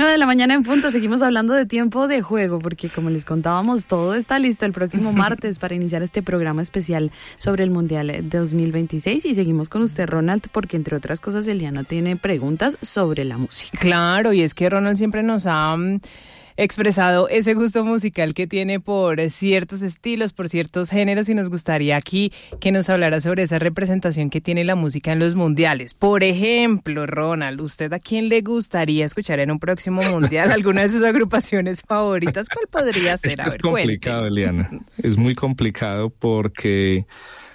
9 de la mañana en punto, seguimos hablando de tiempo de juego, porque como les contábamos, todo está listo el próximo martes para iniciar este programa especial sobre el Mundial 2026 y seguimos con usted, Ronald, porque entre otras cosas Eliana tiene preguntas sobre la música. Claro, y es que Ronald siempre nos ha expresado ese gusto musical que tiene por ciertos estilos, por ciertos géneros, y nos gustaría aquí que nos hablara sobre esa representación que tiene la música en los mundiales. Por ejemplo, Ronald, ¿usted a quién le gustaría escuchar en un próximo mundial? ¿Alguna de sus agrupaciones favoritas? ¿Cuál podría ser? Es complicado, Eliana. Es muy complicado porque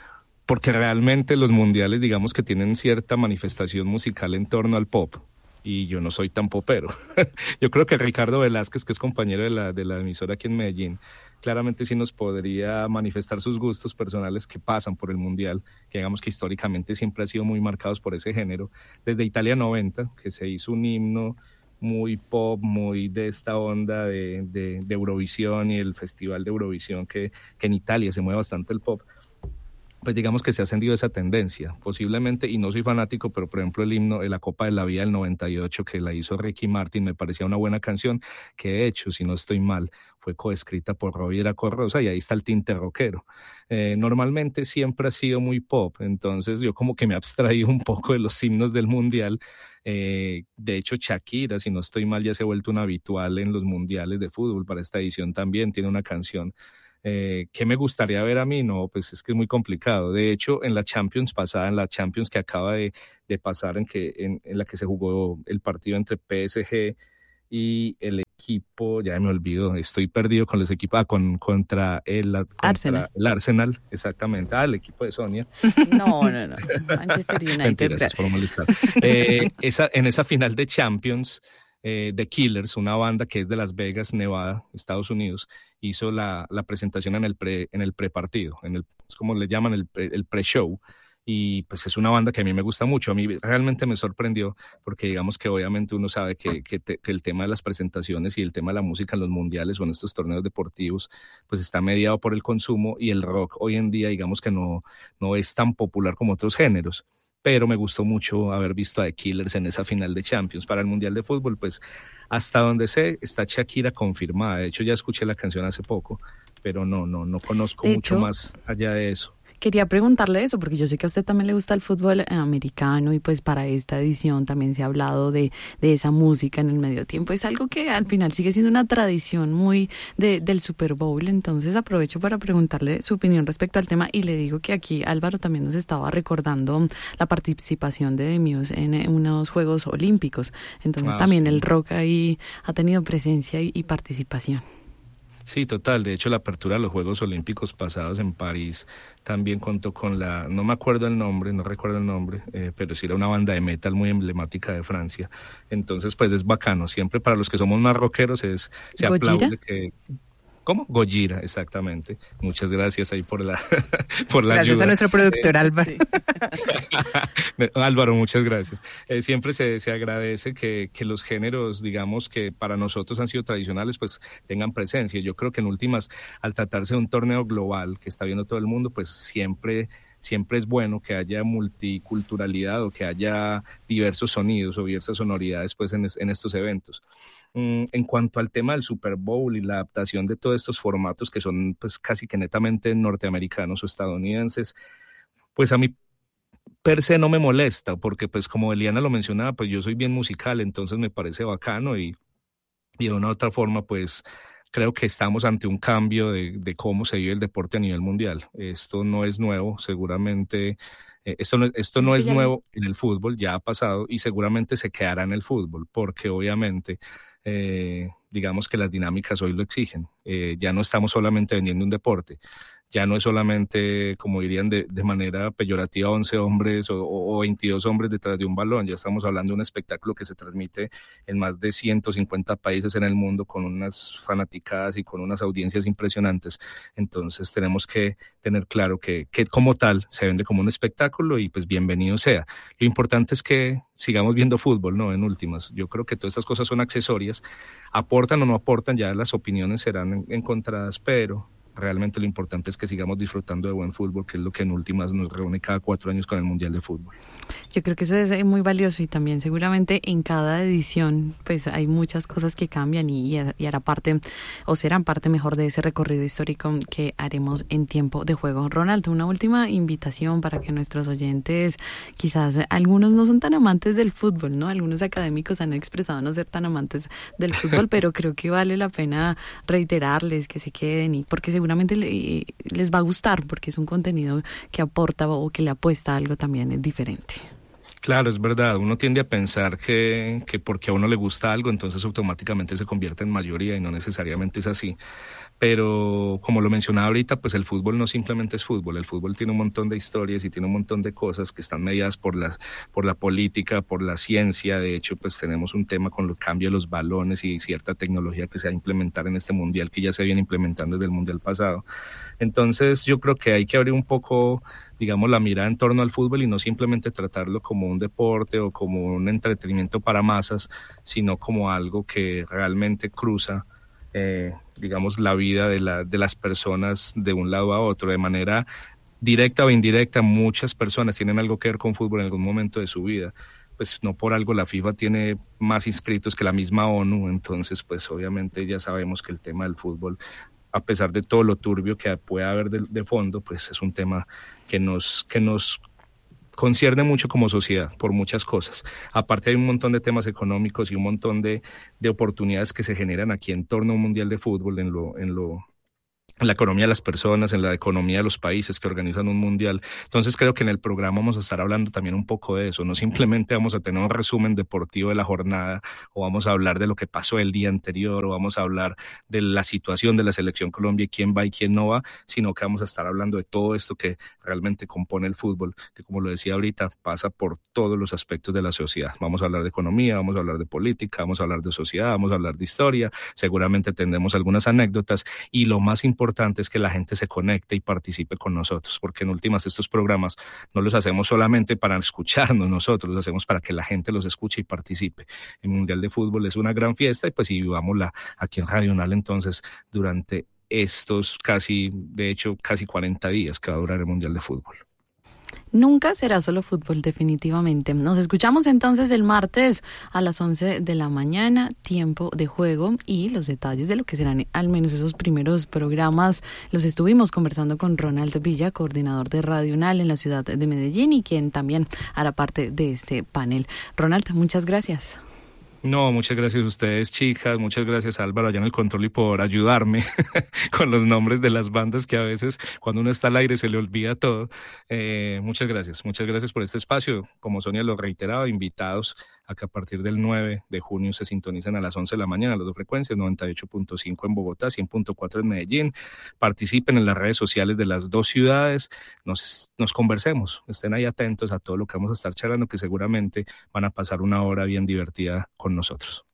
realmente los mundiales, digamos que tienen cierta manifestación musical en torno al pop. Y yo no soy tan popero. Yo creo que Ricardo Velázquez, que es compañero de la emisora aquí en Medellín, claramente sí nos podría manifestar sus gustos personales que pasan por el Mundial, que digamos que históricamente siempre han sido muy marcados por ese género. Desde Italia 90, que se hizo un himno muy pop, muy de esta onda de Eurovisión y el Festival de Eurovisión, que en Italia se mueve bastante el pop. Pues digamos que se ha ascendido esa tendencia, posiblemente, y no soy fanático, pero por ejemplo el himno de la Copa de la Vida del 98 que la hizo Ricky Martin me parecía una buena canción, que de hecho, si no estoy mal, fue coescrita por Robbie Corrosa y ahí está el tinte rockero. Normalmente siempre ha sido muy pop, entonces yo como que me abstraí un poco de los himnos del Mundial. De hecho Shakira, si no estoy mal, ya se ha vuelto una habitual en los mundiales de fútbol. Para esta edición también tiene una canción. ¿Qué me gustaría ver a mí? No, pues es que es muy complicado. De hecho, en la Champions pasada, en la Champions que acaba de pasar, en la que se jugó el partido entre PSG y el equipo, ya me olvido, estoy perdido con los equipos, contra el Arsenal, exactamente, el equipo de Sonia. No, Manchester United. Mentiras, por molestar. En esa final de Champions, The Killers, una banda que es de Las Vegas, Nevada, Estados Unidos, hizo la presentación en el prepartido, es como le llaman el pre-show, y pues es una banda que a mí me gusta mucho. A mí realmente me sorprendió porque digamos que obviamente uno sabe que el tema de las presentaciones y el tema de la música en los mundiales o en estos torneos deportivos pues está mediado por el consumo, y el rock hoy en día digamos que no es tan popular como otros géneros. Pero me gustó mucho haber visto a The Killers en esa final de Champions. Para el Mundial de Fútbol, pues hasta donde sé, está Shakira confirmada. De hecho, ya escuché la canción hace poco, pero no conozco mucho más allá de eso. Quería preguntarle eso, porque yo sé que a usted también le gusta el fútbol americano y pues para esta edición también se ha hablado de esa música en el medio tiempo. Es algo que al final sigue siendo una tradición muy del Super Bowl, entonces aprovecho para preguntarle su opinión respecto al tema y le digo que aquí Álvaro también nos estaba recordando la participación de The Muse en unos Juegos Olímpicos, entonces también sí. El rock ahí ha tenido presencia y participación. Sí, total. De hecho, la apertura de los Juegos Olímpicos pasados en París también contó con no recuerdo el nombre, pero sí era una banda de metal muy emblemática de Francia. Entonces, pues es bacano. Siempre para los que somos más rockeros se aplaude que... ¿Cómo? Gojira, exactamente. Muchas gracias ahí por la gracias ayuda. A nuestro productor Álvaro. Álvaro, muchas gracias. Siempre se agradece que los géneros, digamos, que para nosotros han sido tradicionales, pues tengan presencia. Yo creo que en últimas, al tratarse de un torneo global que está viendo todo el mundo, pues siempre es bueno que haya multiculturalidad o que haya diversos sonidos o diversas sonoridades pues en estos eventos. En cuanto al tema del Super Bowl y la adaptación de todos estos formatos que son pues casi que netamente norteamericanos o estadounidenses, pues a mí per se no me molesta, porque pues como Eliana lo mencionaba, pues yo soy bien musical, entonces me parece bacano y de una u otra forma pues creo que estamos ante un cambio de cómo se vive el deporte a nivel mundial. Esto no es nuevo, seguramente. Esto no es nuevo en el fútbol, ya ha pasado y seguramente se quedará en el fútbol, porque obviamente digamos que las dinámicas hoy lo exigen. Ya no estamos solamente vendiendo un deporte, ya no es solamente, como dirían de manera peyorativa, 11 hombres o 22 hombres detrás de un balón. Ya estamos hablando de un espectáculo que se transmite en más de 150 países en el mundo, con unas fanaticadas y con unas audiencias impresionantes. Entonces tenemos que tener claro que como tal se vende como un espectáculo y pues bienvenido sea. Lo importante es que sigamos viendo fútbol, ¿no? En últimas, yo creo que todas estas cosas son accesorias, aportan o no aportan, ya las opiniones serán encontradas, pero realmente lo importante es que sigamos disfrutando de buen fútbol, que es lo que en últimas nos reúne cada 4 años con el Mundial de Fútbol. Yo creo que eso es muy valioso y también seguramente en cada edición pues hay muchas cosas que cambian y hará parte o serán parte mejor de ese recorrido histórico que haremos en tiempo de juego. Ronald, una última invitación para que nuestros oyentes, quizás algunos no son tan amantes del fútbol, ¿no? Algunos académicos han expresado no ser tan amantes del fútbol, pero creo que vale la pena reiterarles que se queden y porque seguramente les va a gustar porque es un contenido que aporta o que le apuesta a algo también diferente. Claro, es verdad. Uno tiende a pensar que porque a uno le gusta algo, entonces automáticamente se convierte en mayoría y no necesariamente es así. Pero como lo mencionaba ahorita, pues el fútbol no simplemente es fútbol. El fútbol tiene un montón de historias y tiene un montón de cosas que están mediadas por la política, por la ciencia. De hecho, pues tenemos un tema con el cambio de los balones y cierta tecnología que se va a implementar en este mundial, que ya se viene implementando desde el mundial pasado. Entonces yo creo que hay que abrir un poco, digamos, la mirada en torno al fútbol y no simplemente tratarlo como un deporte o como un entretenimiento para masas, sino como algo que realmente cruza, digamos, la vida de las personas de un lado a otro, de manera directa o indirecta. Muchas personas tienen algo que ver con fútbol en algún momento de su vida. Pues no por algo la FIFA tiene más inscritos que la misma ONU, entonces pues obviamente ya sabemos que el tema del fútbol, a pesar de todo lo turbio que pueda haber de fondo, pues es un tema que nos concierne mucho como sociedad por muchas cosas. Aparte hay un montón de temas económicos y un montón de oportunidades que se generan aquí en torno a un mundial de fútbol, en la economía de las personas, en la economía de los países que organizan un mundial. Entonces creo que en el programa vamos a estar hablando también un poco de eso. No simplemente vamos a tener un resumen deportivo de la jornada o vamos a hablar de lo que pasó el día anterior o vamos a hablar de la situación de la selección Colombia y quién va y quién no va, sino que vamos a estar hablando de todo esto que realmente compone el fútbol, que como lo decía ahorita, pasa por todos los aspectos de la sociedad. Vamos a hablar de economía, vamos a hablar de política, vamos a hablar de sociedad, vamos a hablar de historia, seguramente tendremos algunas anécdotas y lo más importante es que la gente se conecte y participe con nosotros, porque en últimas estos programas no los hacemos solamente para escucharnos nosotros, los hacemos para que la gente los escuche y participe. El Mundial de Fútbol es una gran fiesta y pues vivámosla aquí en Radio Unal entonces durante estos casi 40 días que va a durar el Mundial de Fútbol. Nunca será solo fútbol, definitivamente. Nos escuchamos entonces el martes a las 11 de la mañana, tiempo de juego, y los detalles de lo que serán al menos esos primeros programas los estuvimos conversando con Ronald Villa, coordinador de Radio Unal en la ciudad de Medellín y quien también hará parte de este panel. Ronald, muchas gracias. No, muchas gracias a ustedes, chicas, muchas gracias a Álvaro allá en el control y por ayudarme con los nombres de las bandas que a veces cuando uno está al aire se le olvida todo. Muchas gracias por este espacio. Como Sonia lo reiteraba, invitados a que a partir del 9 de junio se sintonicen a las 11 de la mañana las dos frecuencias, 98.5 en Bogotá, 100.4 en Medellín. Participen en las redes sociales de las dos ciudades, nos conversemos, estén ahí atentos a todo lo que vamos a estar charlando, que seguramente van a pasar una hora bien divertida con nosotros.